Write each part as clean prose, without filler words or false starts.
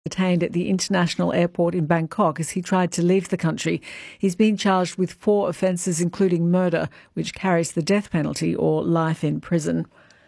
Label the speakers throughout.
Speaker 1: Detained at the international airport in Bangkok as he tried to leave the country. He's been charged with 4 offences, including murder, which carries the death penalty or life in prison.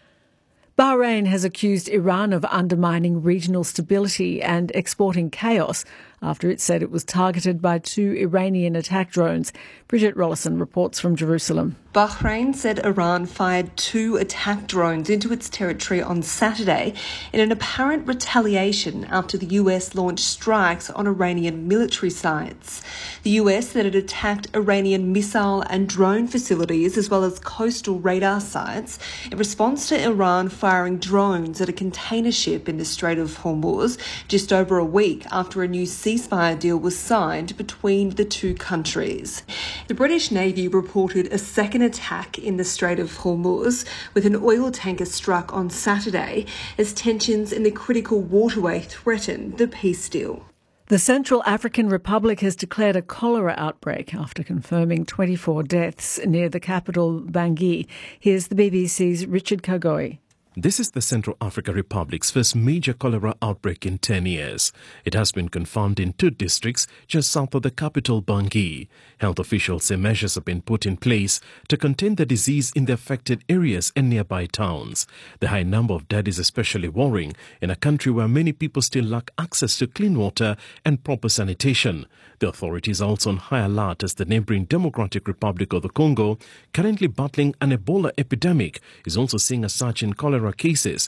Speaker 1: Bahrain has accused Iran of undermining regional stability and exporting chaos after it said it was targeted by 2 Iranian attack drones. Bridget Rollison reports from Jerusalem.
Speaker 2: Bahrain said Iran fired 2 attack drones into its territory on Saturday in an apparent retaliation after the US launched strikes on Iranian military sites. The US said it attacked Iranian missile and drone facilities as well as coastal radar sites in response to Iran firing drones at a container ship in the Strait of Hormuz just over a week after a new ceasefire deal was signed between the 2 countries. The British Navy reported a second attack in the Strait of Hormuz with an oil tanker struck on Saturday as tensions in the critical waterway threatened the peace deal.
Speaker 1: The Central African Republic has declared a cholera outbreak after confirming 24 deaths near the capital, Bangui. Here's the BBC's Richard Kagoi.
Speaker 3: This is the Central African Republic's first major cholera outbreak in 10 years. It has been confirmed in 2 districts just south of the capital, Bangui. Health officials say measures have been put in place to contain the disease in the affected areas and nearby towns. The high number of deaths is especially worrying in a country where many people still lack access to clean water and proper sanitation. The authorities are also on high alert as the neighboring Democratic Republic of the Congo, currently battling an Ebola epidemic, is also seeing a surge in cholera cases.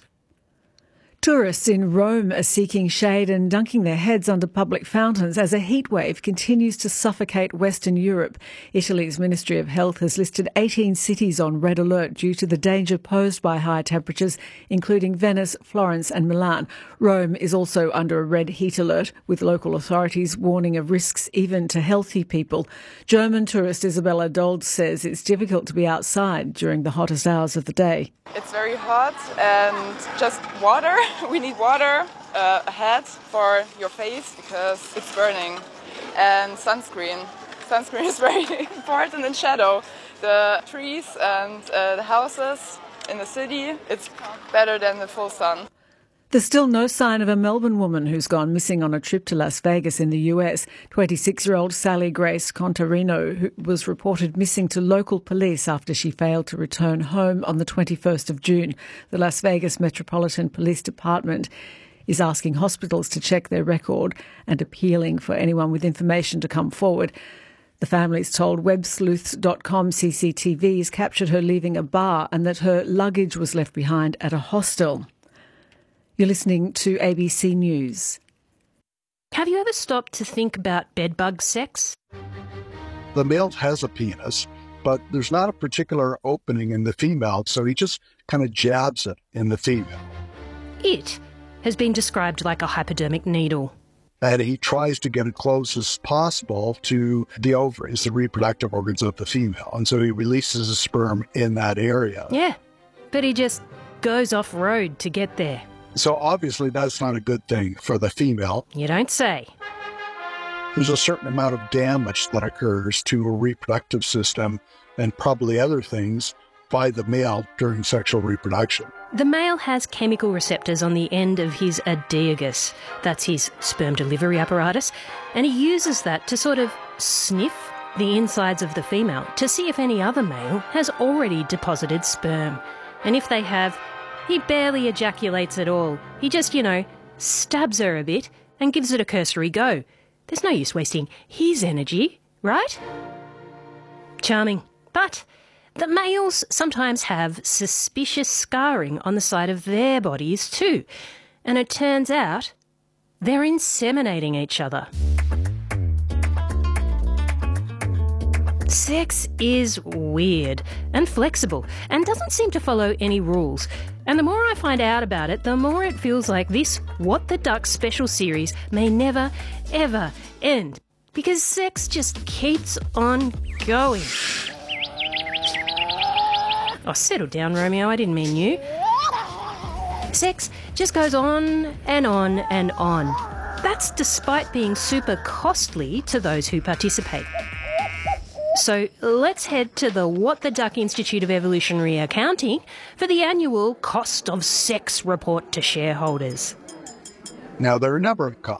Speaker 1: Tourists in Rome are seeking shade and dunking their heads under public fountains as a heatwave continues to suffocate Western Europe. Italy's Ministry of Health has listed 18 cities on red alert due to the danger posed by high temperatures, including Venice, Florence and Milan. Rome is also under a red heat alert, with local authorities warning of risks even to healthy people. German tourist Isabella Dold says it's difficult to be outside during the hottest hours of the day.
Speaker 4: It's very hot and just water. We need water, a hat for your face because it's burning, and sunscreen. Sunscreen is very important in shadow. The trees and the houses in the city, it's better than the full sun.
Speaker 1: There's still no sign of a Melbourne woman who's gone missing on a trip to Las Vegas in the US. 26-year-old Sally Grace Contarino, who was reported missing to local police after she failed to return home on the 21st of June. The Las Vegas Metropolitan Police Department is asking hospitals to check their record and appealing for anyone with information to come forward. The family's told websleuths.com CCTV has captured her leaving a bar and that her luggage was left behind at a hostel. You're listening to ABC News.
Speaker 5: Have you ever stopped to think about bedbug sex?
Speaker 6: The male has a penis, but there's not a particular opening in the female, so he just kind of jabs it in the female.
Speaker 5: It has been described like a hypodermic needle.
Speaker 6: And he tries to get it close as possible to the ovaries, the reproductive organs of the female. And so he releases the sperm in that area.
Speaker 5: Yeah, but he just goes off-road to get there.
Speaker 6: So obviously that's not a good thing for the female.
Speaker 5: You don't say.
Speaker 6: There's a certain amount of damage that occurs to a reproductive system and probably other things by the male during sexual reproduction.
Speaker 5: The male has chemical receptors on the end of his adiagus. That's his sperm delivery apparatus. And he uses that to sort of sniff the insides of the female to see if any other male has already deposited sperm. And if they have, he barely ejaculates at all. He just, stabs her a bit and gives it a cursory go. There's no use wasting his energy, right? Charming. But the males sometimes have suspicious scarring on the side of their bodies too. And it turns out they're inseminating each other. Sex is weird and flexible and doesn't seem to follow any rules. And the more I find out about it, the more it feels like this What the Duck special series may never, ever end. Because sex just keeps on going. Oh, settle down, Romeo. I didn't mean you. Sex just goes on and on and on. That's despite being super costly to those who participate. So let's head to the What the Duck Institute of Evolutionary Accounting for the annual Cost of Sex report to shareholders.
Speaker 6: Now, there are a number of